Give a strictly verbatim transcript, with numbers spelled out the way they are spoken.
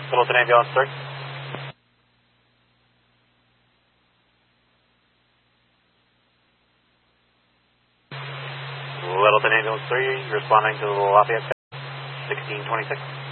Littleton Ambulance three. Littleton Ambulance three, responding to the Lafayette sixteen twenty-six.